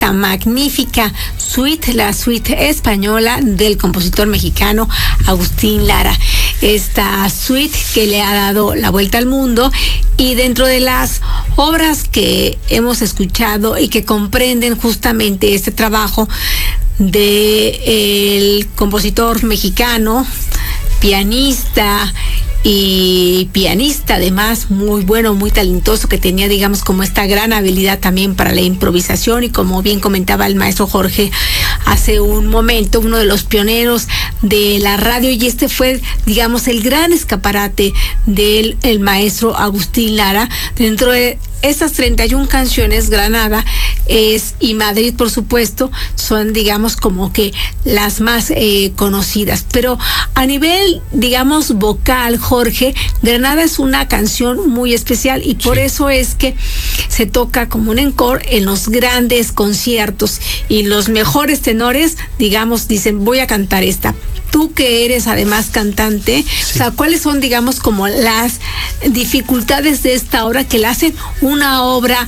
magnífica suite, la suite española del compositor mexicano Agustín Lara. Esta suite que le ha dado la vuelta al mundo, y dentro de las obras que hemos escuchado y que comprenden justamente este trabajo del compositor mexicano, pianista además muy bueno, muy talentoso, que tenía, digamos, como esta gran habilidad también para la improvisación, y como bien comentaba el maestro Jorge hace un momento, uno de los pioneros de la radio, y este fue, digamos, el gran escaparate del maestro Agustín Lara. Dentro de estas 31 canciones, Granada y Madrid, por supuesto, son, digamos, como que las más conocidas. Pero a nivel, digamos, vocal, Jorge, Granada es una canción muy especial, y por eso es que se toca como un encore en los grandes conciertos, y los mejores tenores, digamos, dicen, voy a cantar esta. Tú que eres además cantante, o sea, ¿cuáles son, digamos, como las dificultades de esta obra que la hacen una obra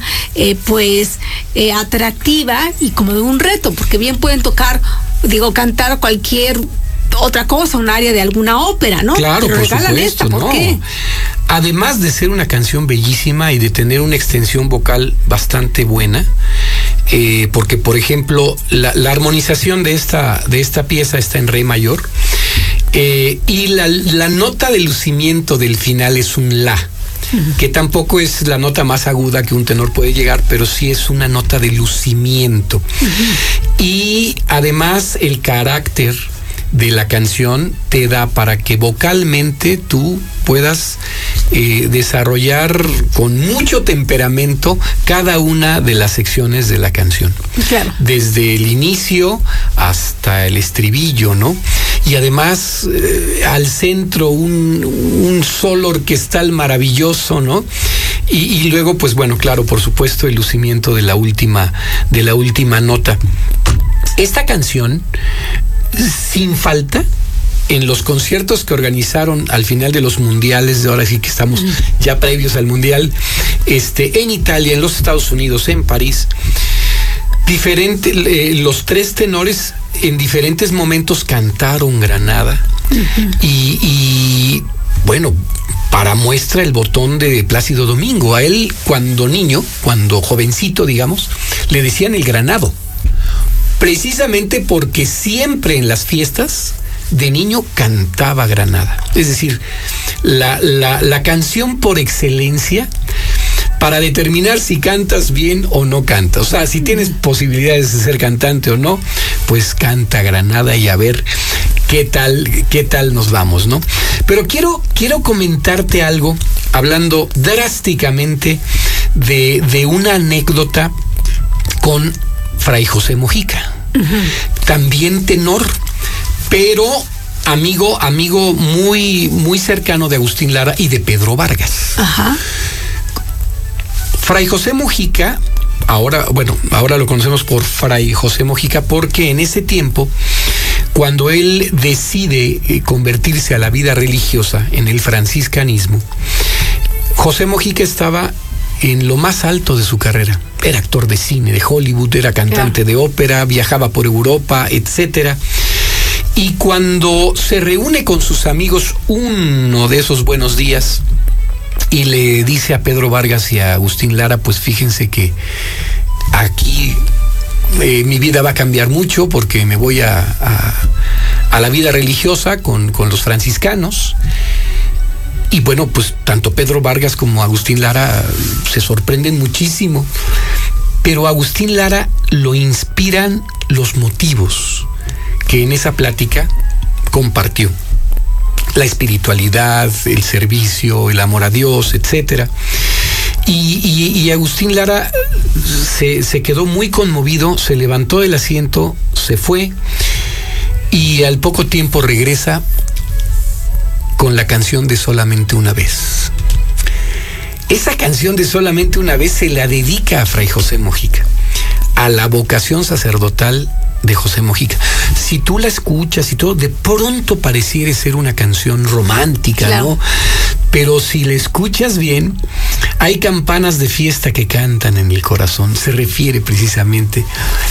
atractiva y como de un reto? Porque bien pueden cantar cualquier otra cosa, un área de alguna ópera, ¿no? Claro, pero por regalan supuesto, esta, ¿por qué? Además de ser una canción bellísima y de tener una extensión vocal bastante buena, porque, por ejemplo, la armonización de esta pieza está en re mayor, y la nota de lucimiento del final es un la, que tampoco es la nota más aguda que un tenor puede llegar, pero sí es una nota de lucimiento. Y además el carácter de la canción te da para que vocalmente tú puedas desarrollar con mucho temperamento cada una de las secciones de la canción. Claro. Desde el inicio hasta el estribillo, ¿no? Y además al centro un solo orquestal maravilloso, ¿no? Y luego, pues bueno, claro, por supuesto, el lucimiento de la última nota. Esta canción, sin falta, en los conciertos que organizaron al final de los mundiales, de ahora sí que estamos ya previos al mundial, en Italia, en los Estados Unidos, en París, los tres tenores en diferentes momentos cantaron Granada. Y bueno, para muestra el botón de Plácido Domingo. A él, cuando jovencito, digamos, le decían el Granado, precisamente porque siempre en las fiestas de niño cantaba Granada. Es decir, la canción por excelencia para determinar si cantas bien o no cantas. O sea, si tienes posibilidades de ser cantante o no, pues canta Granada y a ver qué tal nos vamos, ¿no? Pero quiero comentarte algo, hablando drásticamente de una anécdota con Fray José Mojica. También tenor, pero amigo muy, muy cercano de Agustín Lara y de Pedro Vargas. Ajá. Fray José Mojica, ahora lo conocemos por Fray José Mojica, porque en ese tiempo, cuando él decide convertirse a la vida religiosa en el franciscanismo, José Mojica estaba en lo más alto de su carrera. Era actor de cine, de Hollywood, era cantante de ópera, viajaba por Europa, etcétera. Y cuando se reúne con sus amigos uno de esos buenos días y le dice a Pedro Vargas y a Agustín Lara, pues fíjense que aquí mi vida va a cambiar mucho porque me voy a la vida religiosa con los franciscanos. Y bueno, pues tanto Pedro Vargas como Agustín Lara se sorprenden muchísimo, pero a Agustín Lara lo inspiran los motivos que en esa plática compartió: la espiritualidad, el servicio, el amor a Dios, etcétera. Y Agustín Lara se quedó muy conmovido, se levantó del asiento, se fue, y al poco tiempo regresa con la canción de Solamente una vez. Esa canción de Solamente una vez se la dedica a Fray José Mojica, a la vocación sacerdotal de José Mojica. Si tú la escuchas y todo, de pronto pareciera ser una canción romántica, claro, ¿no? Pero si la escuchas bien, hay campanas de fiesta que cantan en el corazón. Se refiere precisamente